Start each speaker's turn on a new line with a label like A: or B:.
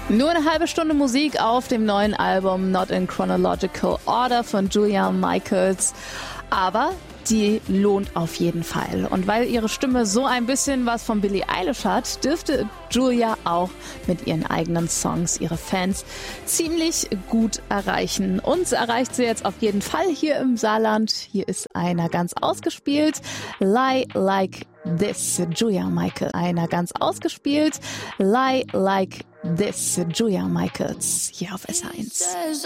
A: Nur eine halbe Stunde Musik auf dem neuen Album Not in Chronological Order von Julia Michaels. Aber die lohnt auf jeden Fall. Und weil ihre Stimme so ein bisschen was von Billie Eilish hat, dürfte Julia auch mit ihren eigenen Songs ihre Fans ziemlich gut erreichen. Uns erreicht sie jetzt auf jeden Fall hier im Saarland. Hier ist einer ganz ausgespielt. Lie Like This, Julia Michaels. Einer ganz ausgespielt. Lie Like This, Julia Michaels, hier auf SH1.